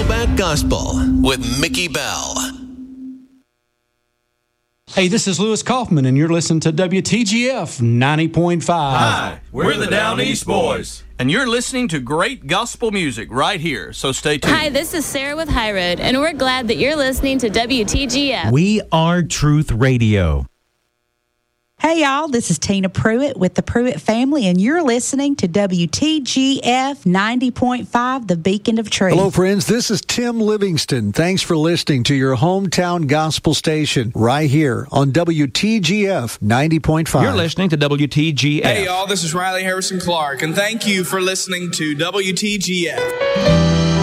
Throwback Gospel with Mickey Bell. Hey, this is Lewis Kaufman, and you're listening to WTGF 90.5. Hi, we're the Down East Boys. And you're listening to great gospel music right here, so stay tuned. Hi, this is Sarah with High Road, and we're glad that you're listening to WTGF. We are Truth Radio. Hey, y'all, this is Tina Pruitt with the Pruitt family, and you're listening to WTGF 90.5, the Beacon of Truth. Hello, friends. This is Tim Livingston. Thanks for listening to your hometown gospel station right here on WTGF 90.5. You're listening to WTGF. Hey, y'all, this is Riley Harrison Clark, and thank you for listening to WTGF.